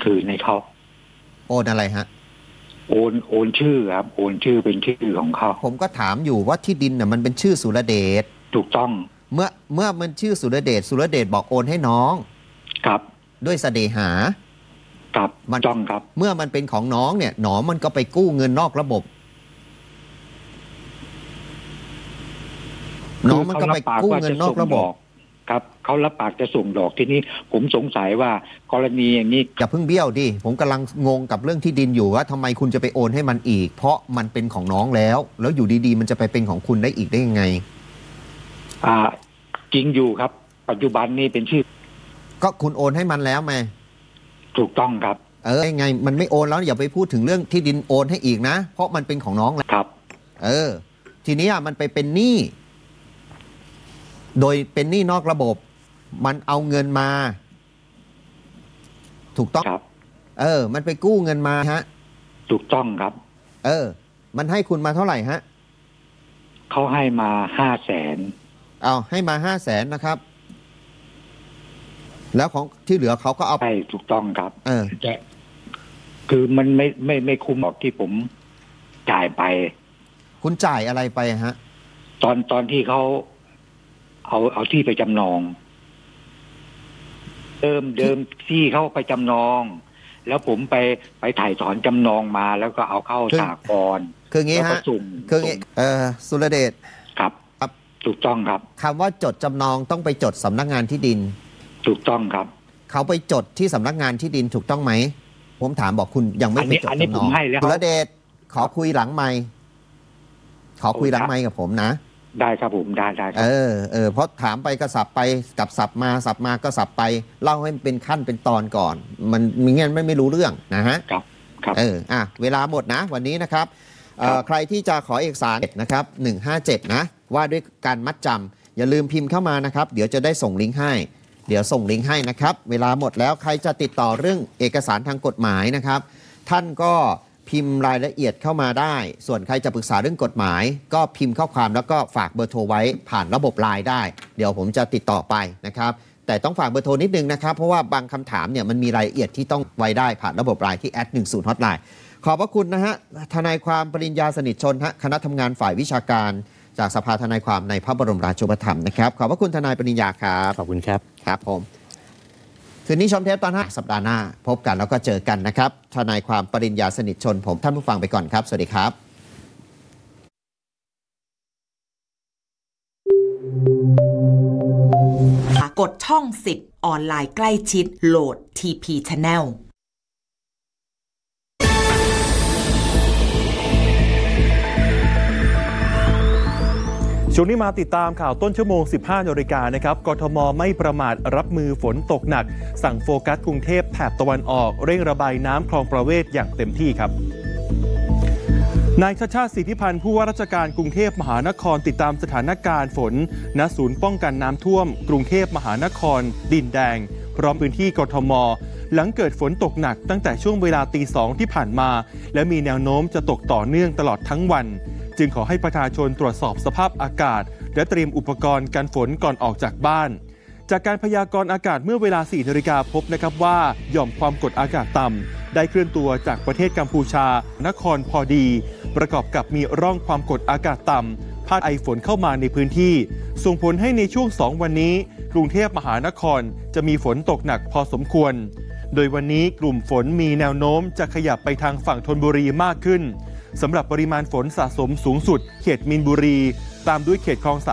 คืนให้เขาโอนอะไรฮะโอนชื่อครับโอนชื่อเป็นชื่อของเขาผมก็ถามอยู่ว่าที่ดินน่ะมันเป็นชื่อสุรเดชถูกต้องเมื่อมันชื่อสุรเดชบอกโอนให้น้องครับด้วยเสน่หาครับมันต้องครับเมื่อมันเป็นของน้องเนี่ยน้องมันก็ไปกู้เงินนอกระบบน้องมันก็ไปกู้เงินนอกระบบครับเขารับปากจะส่งดอกที่นี้ผมสงสัยว่ากรณีอย่างนี้อย่าเพิ่งเบี้ยวดิผมกำลังงงกับเรื่องที่ดินอยู่ว่าทำไมคุณจะไปโอนให้มันอีกเพราะมันเป็นของน้องแล้วอยู่ดีๆมันจะไปเป็นของคุณได้อีกได้ยังไงจริงอยู่ครับปัจจุบันนี้เป็นชื่อก็คุณโอนให้มันแล้วไหมถูกต้องครับไงมันไม่โอนแล้วอย่าไปพูดถึงเรื่องที่ดินโอนให้อีกนะเพราะมันเป็นของน้องแล้วครับทีนี้มันไปเป็นหนี้โดยเป็นหนี้นอกระบบมันเอาเงินมาถูกต้องครับมันไปกู้เงินมาฮะถูกต้องครับมันให้คุณมาเท่าไหร่ฮะเขาให้มา500,000 ให้มา500,000นะครับแล้วของที่เหลือเขาก็เอาไปถูกต้องครับแต่คือมันไม่คุ้มหรอกที่ผมจ่ายไปคุณจ่ายอะไรไปฮะตอนที่เขาเอาที่ไปจำนองเดิมที่เขาไปจำนองแล้วผมไปถ่ายถอนจำนองมาแล้วก็เอาเข้าสหกรณ์คืองี้ฮะคืองี้สุรเดชครับถูกต้องครับคำว่าจดจำนองต้องไปจดสำนักงานที่ดินถูกต้องครับเขาไปจดที่สำนักงานที่ดินถูกต้องไหมผมถามบอกคุณยังไม่ไปจดจำนองสุรเดชขอคุยหลังไมค์กับผมนะได้ครับผมได้ครับเพราะถามไปก็สับไปกับสับมาก็สับไปเล่าให้เป็นขั้นเป็นตอนก่อนมันมีงั้นไม่รู้เรื่องนะฮะครับเวลาหมดนะวันนี้นะครับใครที่จะขอเอกสารนะครับ157นะว่าด้วยการมัดจำอย่าลืมพิมพ์เข้ามานะครับเดี๋ยวจะได้ส่งลิงก์ให้นะครับเวลาหมดแล้วใครจะติดต่อเรื่องเอกสารทางกฎหมายนะครับท่านก็พิมพ์รายละเอียดเข้ามาได้ส่วนใครจะปรึกษาเรื่องกฎหมายก็พิมพ์ข้อความแล้วก็ฝากเบอร์โทรไว้ผ่านระบบ LINE ได้เดี๋ยวผมจะติดต่อไปนะครับแต่ต้องฝากเบอร์โทรนิดนึงนะครับเพราะว่าบางคำถามเนี่ยมันมีรายละเอียดที่ต้องไว้ได้ผ่านระบบ LINE ที่@10 Hotline ขอบพระคุณนะฮะทนายความปริญญาสนิทชนคณะทำงานฝ่ายวิชาการจากสภาทนายความในพระบรมราชูปถัมภ์นะครับขอบพระคุณทนายปริญญาครับขอบคุณครับครับผมคืนนี้ชมเทปตอน5สัปดาห์หน้าพบกันแล้วก็เจอกันนะครับทนายความปริญญาสนิทชนผมท่านผู้ฟังไปก่อนครับสวัสดีครับกดช่อง10ออนไลน์ใกล้ชิดโหลด TP Channel ช่วงนี้มาติดตามข่าวต้นชั่วโมง 15 น.นะครับกทม.ไม่ประมาทรับมือฝนตกหนักสั่งโฟกัสกรุงเทพแถบตะวันออกเร่งระบายน้ำคลองประเวศอย่างเต็มที่ครับนายชาติชาติสิทธิพันธ์ผู้ว่าราชการกรุงเทพมหานครติดตามสถานการณ์ฝนณศูนย์ป้องกันน้ำท่วมกรุงเทพมหานครดินแดงพร้อมพื้นที่กทม.หลังเกิดฝนตกหนักตั้งแต่ช่วงเวลาตี 2ที่ผ่านมาและมีแนวโน้มจะตกต่อเนื่องตลอดทั้งวันจึงขอให้ประชาชนตรวจสอบสภาพอากาศและเตรียมอุปกรณ์กันฝนก่อนออกจากบ้านจากการพยากรณ์อากาศเมื่อเวลา 4 นาฬิกาพบนะครับว่าหย่อมความกดอากาศต่ำได้เคลื่อนตัวจากประเทศกัมพูชานครพอดีประกอบกับมีร่องความกดอากาศต่ำพาดไอฝนเข้ามาในพื้นที่ส่งผลให้ในช่วง 2 วันนี้กรุงเทพมหานครจะมีฝนตกหนักพอสมควรโดยวันนี้กลุ่มฝนมีแนวโน้มจะขยับไปทางฝั่งธนบุรีมากขึ้นสำหรับปริมาณฝนสะสมสูงสุดเขตมีนบุรีตามด้วยเขตคลอง